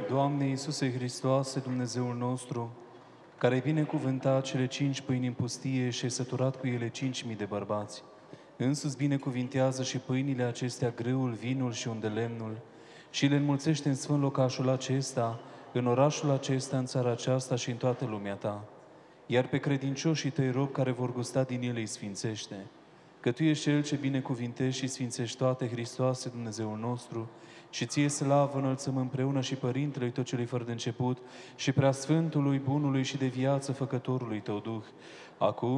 Doamne Iisuse Hristoase, Dumnezeul nostru, care ai binecuvântat cele 5 pâini în pustie și ai săturat cu ele 5.000 de bărbați, însuți binecuvintează și pâinile acestea, grâul, vinul și unde lemnul, și le înmulțește în sfânt locașul acesta, în orașul acesta, în țara aceasta și în toată lumea ta. Iar pe credincioșii tăi robi care vor gusta din ele îi sfințește. Că Tu ești Cel ce binecuvintești și sfințești toate, Hristoase, Dumnezeul nostru, și Ție slavă înălțăm împreună și Părintelui tot celui fără de început și Preasfântului, Bunului și de viață Făcătorului Tău Duh, acum